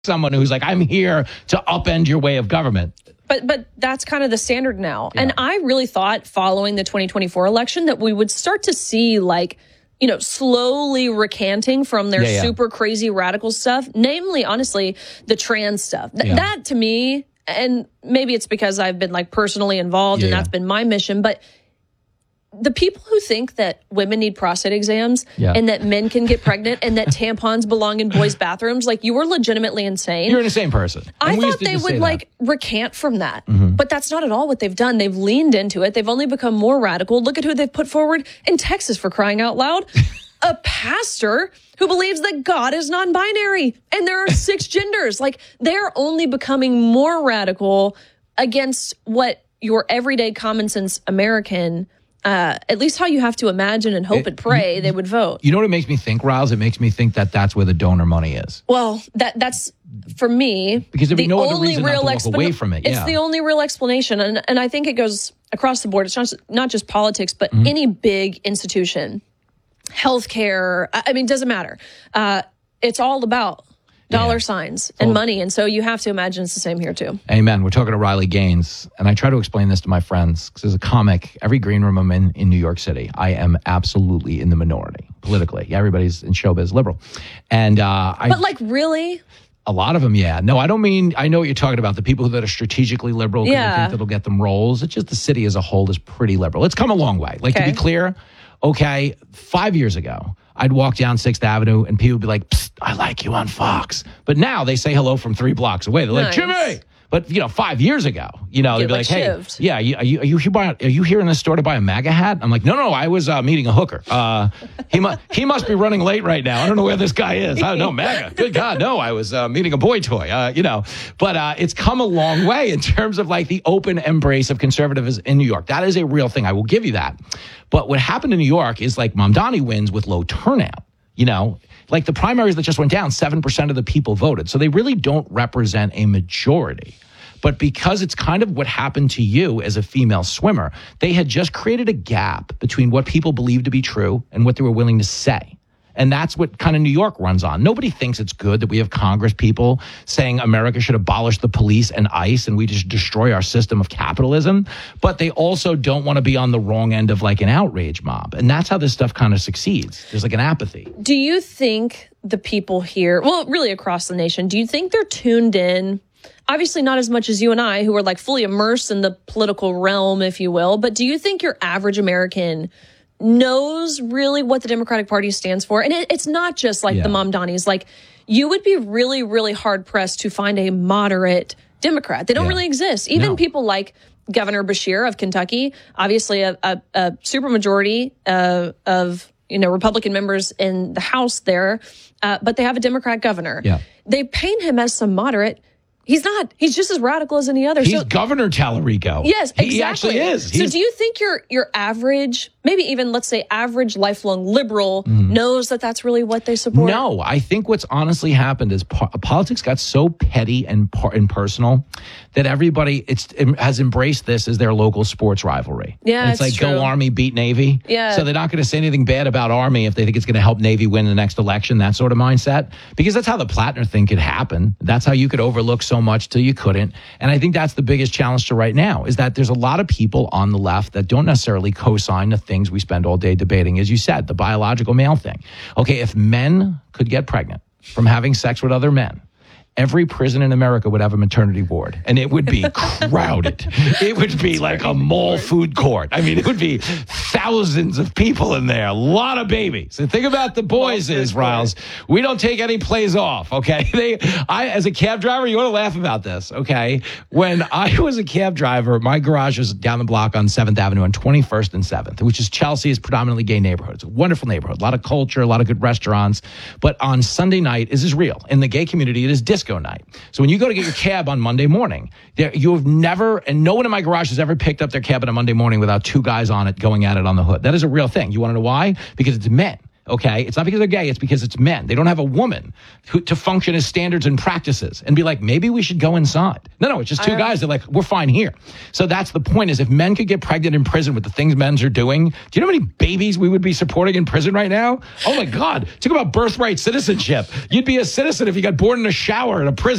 someone who's like, I'm here to upend your way of government. But that's kind of the standard now. Yeah. And I really thought following the 2024 election that we would start to see slowly recanting from their super crazy radical stuff, namely, honestly, the trans stuff. That to me, and maybe it's because I've been personally involved and that's been my mission, but the people who think that women need prostate exams and that men can get pregnant and that tampons belong in boys' bathrooms, you are legitimately insane. You're an insane person. I thought they would recant from that. Mm-hmm. But that's not at all what they've done. They've leaned into it. They've only become more radical. Look at who they've put forward in Texas, for crying out loud. A pastor who believes that God is non-binary and there are 6 genders. They're only becoming more radical against what your everyday common sense American, at least how you have to imagine and hope and pray they would vote. You know what it makes me think, Riles? It makes me think that that's where the donor money is. Well, that's, for me, because there'd be no other reason not to walk away from it. It's the only real explanation. And I think it goes across the board. It's not just politics, but any big institution, healthcare. I mean, it doesn't matter. It's all about dollar signs and money. And so you have to imagine it's the same here too. Amen. We're talking to Riley Gaines, and I try to explain this to my friends because as a comic, every green room I'm in New York City, I am absolutely in the minority politically. Everybody's in showbiz liberal. And really? A lot of them, yeah. No, I don't mean, I know what you're talking about, the people that are strategically liberal because they think that'll get them roles. It's just the city as a whole is pretty liberal. It's come a long way. To be clear, 5 years ago, I'd walk down 6th Avenue and people would be like, Psst, I like you on Fox. But now they say hello from 3 blocks away. They're like, Jimmy! But, 5 years ago, they'd be like, hey, are you here in the store to buy a MAGA hat? I'm like, no, I was meeting a hooker. He must be running late right now. I don't know where this guy is. I don't know, MAGA. Good God, no, I was meeting a boy toy, But it's come a long way in terms of the open embrace of conservatism in New York. That is a real thing. I will give you that. But what happened in New York is Mamdani wins with low turnout, the primaries that just went down, 7% of the people voted. So they really don't represent a majority. But because it's kind of what happened to you as a female swimmer, they had just created a gap between what people believed to be true and what they were willing to say. And that's what kind of New York runs on. Nobody thinks it's good that we have Congress people saying America should abolish the police and ICE and we just destroy our system of capitalism. But they also don't want to be on the wrong end of an outrage mob. And that's how this stuff kind of succeeds. There's an apathy. Do you think the people here, well, really across the nation, do you think they're tuned in? Obviously not as much as you and I, who are fully immersed in the political realm, if you will. But do you think your average American knows really what the Democratic Party stands for? And it's not just the Mamdanis. You would be really, really hard pressed to find a moderate Democrat. They don't really exist. Even people like Governor Beshear of Kentucky, obviously a supermajority of Republican members in the House there, but they have a Democrat governor. Yeah. They paint him as some moderate. He's not. He's just as radical as any other. He's Governor Tallarico. Yes, exactly. He actually is. So do you think your average, maybe even, let's say, average lifelong liberal knows that that's really what they support? No, I think what's honestly happened is politics got so petty and personal that everybody has embraced this as their local sports rivalry. Yeah, and it's true. Go Army, beat Navy. Yeah. So they're not going to say anything bad about Army if they think it's going to help Navy win the next election, that sort of mindset. Because that's how the Plattner thing could happen. That's how you could overlook so much till you couldn't. And I think that's the biggest challenge to right now is that there's a lot of people on the left that don't necessarily co-sign the things we spend all day debating. As you said, the biological male thing. Okay, if men could get pregnant from having sex with other men, every prison in America would have a maternity ward, and it would be crowded. It would be like a mall food court. I mean, it would be thousands of people in there, a lot of babies. The thing about the boys is, Riles, we don't take any plays off, okay? As a cab driver, you want to laugh about this, okay? When I was a cab driver, my garage was down the block on 7th Avenue on 21st and 7th, which is Chelsea's predominantly gay neighborhood. It's a wonderful neighborhood, a lot of culture, a lot of good restaurants. But on Sunday night, this is real. In the gay community, it is disco night. So when you go to get your cab on Monday morning, you have never, and no one in my garage has ever picked up their cab on a Monday morning without 2 guys on it going at it on the hood. That is a real thing. You want to know why? Because it's men. Okay, it's not because they're gay, it's because it's men. They don't have a woman to function as standards and practices and be like, maybe we should go inside. No, it's just two guys. They're like, we're fine here. So that's the point, is if men could get pregnant in prison with the things men are doing, do you know how many babies we would be supporting in prison right now? Oh my God, talk about birthright citizenship. You'd be a citizen if you got born in a shower in a prison.